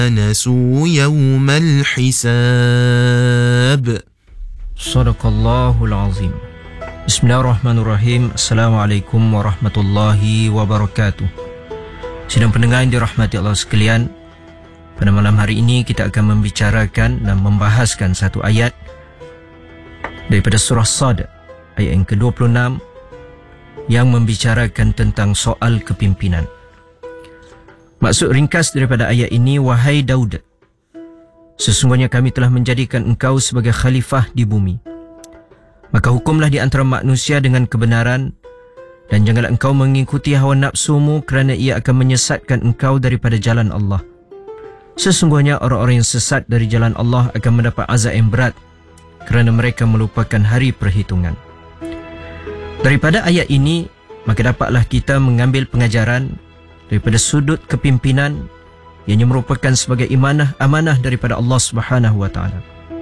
نسوا يوم الحساب. Sadaqallahul Azim. Bismillahirrahmanirrahim. Assalamualaikum warahmatullahi wabarakatuh. Sidang pendengar yang dirahmati Allah sekalian, pada malam hari ini kita akan membicarakan dan membahaskan satu ayat daripada surah Sad, ayat yang ke-26, yang membicarakan tentang soal kepimpinan. Maksud ringkas daripada ayat ini, wahai Daud, sesungguhnya kami telah menjadikan engkau sebagai khalifah di bumi. Maka hukumlah di antara manusia dengan kebenaran, dan janganlah engkau mengikuti hawa nafsumu, kerana ia akan menyesatkan engkau daripada jalan Allah. Sesungguhnya orang-orang yang sesat dari jalan Allah akan mendapat azab yang berat, kerana mereka melupakan hari perhitungan. Daripada ayat ini, maka dapatlah kita mengambil pengajaran daripada sudut kepimpinan, yang merupakan sebagai amanah daripada Allah Subhanahu wa taala.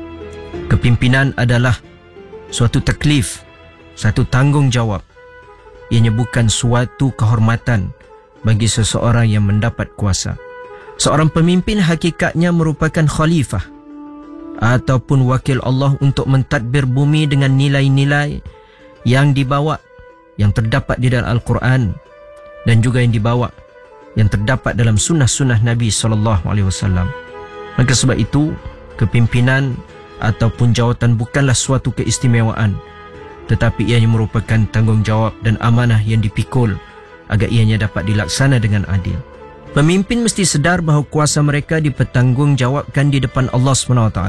Kepimpinan adalah suatu taklif, satu tanggungjawab. Ianya bukan suatu kehormatan bagi seseorang yang mendapat kuasa. Seorang pemimpin hakikatnya merupakan khalifah ataupun wakil Allah untuk mentadbir bumi dengan nilai-nilai yang dibawa, yang terdapat di dalam Al-Quran, dan juga yang terdapat dalam sunnah-sunnah Nabi SAW. Maka sebab itu, kepimpinan ataupun jawatan bukanlah suatu keistimewaan, tetapi ianya merupakan tanggungjawab dan amanah yang dipikul agar ianya dapat dilaksana dengan adil. Pemimpin mesti sedar bahawa kuasa mereka dipertanggungjawabkan di depan Allah SWT.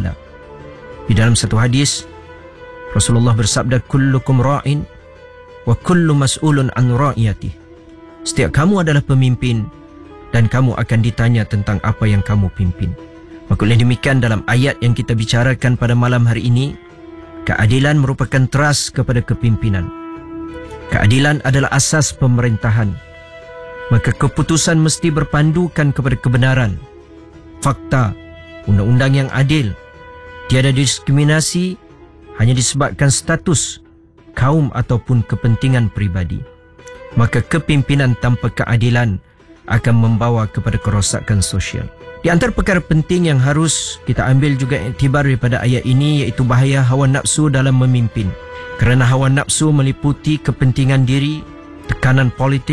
Di dalam satu hadis, Rasulullah bersabda, kullukum ra'in wa kullu mas'ulun an ra'iyatih. Setiap kamu adalah pemimpin dan kamu akan ditanya tentang apa yang kamu pimpin. Maka oleh demikian, dalam ayat yang kita bicarakan pada malam hari ini, keadilan merupakan teras kepada kepimpinan. Keadilan adalah asas pemerintahan. Maka keputusan mesti berpandukan kepada kebenaran, fakta, undang-undang yang adil. Tiada diskriminasi hanya disebabkan status, kaum ataupun kepentingan peribadi. Maka kepimpinan tanpa keadilan akan membawa kepada kerosakan sosial. Di antara perkara penting yang harus kita ambil juga iktibar daripada ayat ini, iaitu bahaya hawa nafsu dalam memimpin. Kerana hawa nafsu meliputi kepentingan diri, tekanan politik,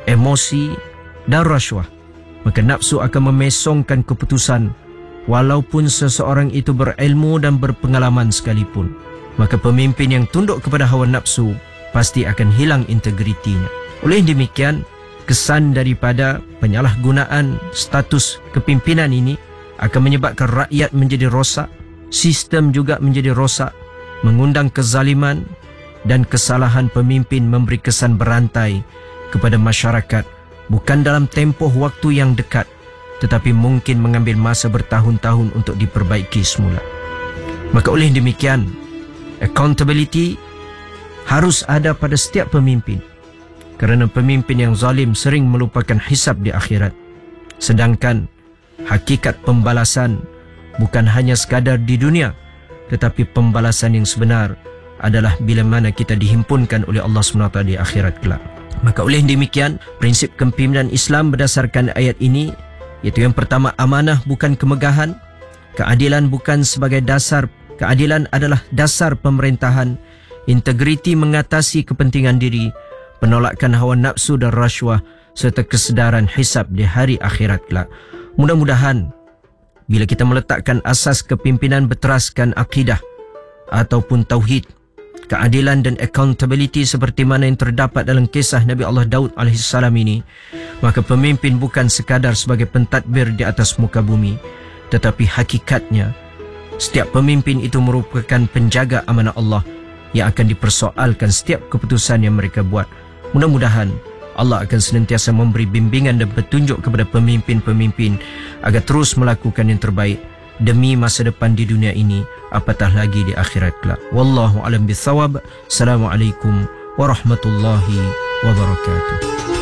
emosi dan rasuah. Maka nafsu akan memesongkan keputusan walaupun seseorang itu berilmu dan berpengalaman sekalipun. Maka pemimpin yang tunduk kepada hawa nafsu pasti akan hilang integritinya. Oleh demikian, kesan daripada penyalahgunaan status kepimpinan ini akan menyebabkan rakyat menjadi rosak, sistem juga menjadi rosak, mengundang kezaliman, dan kesalahan pemimpin memberi kesan berantai kepada masyarakat, bukan dalam tempoh waktu yang dekat, tetapi mungkin mengambil masa bertahun-tahun untuk diperbaiki semula. Maka oleh demikian, accountability harus ada pada setiap pemimpin, kerana pemimpin yang zalim sering melupakan hisab di akhirat. Sedangkan hakikat pembalasan bukan hanya sekadar di dunia, tetapi pembalasan yang sebenar adalah bila mana kita dihimpunkan oleh Allah SWT di akhirat kelak. Maka oleh demikian, prinsip kepimpinan Islam berdasarkan ayat ini, iaitu yang pertama, amanah bukan kemegahan, keadilan bukan sebagai dasar, keadilan adalah dasar pemerintahan, integriti mengatasi kepentingan diri, penolakan hawa nafsu dan rasuah, serta kesedaran hisab di hari akhirat kelak. Mudah-mudahan bila kita meletakkan asas kepimpinan berteraskan akidah ataupun tauhid, keadilan dan accountability seperti mana yang terdapat dalam kisah Nabi Allah Daud AS ini, maka pemimpin bukan sekadar sebagai pentadbir di atas muka bumi, tetapi hakikatnya setiap pemimpin itu merupakan penjaga amanah Allah yang akan dipersoalkan setiap keputusan yang mereka buat. Mudah-mudahan Allah akan senantiasa memberi bimbingan dan petunjuk kepada pemimpin-pemimpin agar terus melakukan yang terbaik demi masa depan di dunia ini, apatah lagi di akhirat kelak. Wallahu a'lam bishawab. Assalamualaikum warahmatullahi wabarakatuh.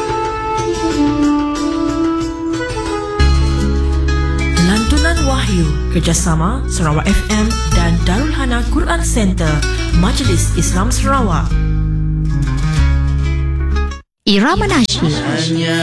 Lantunan Wahyu, kerjasama Sarawak FM dan Darul Hana Quran Center, Majlis Islam Sarawak. Irama Nasyid.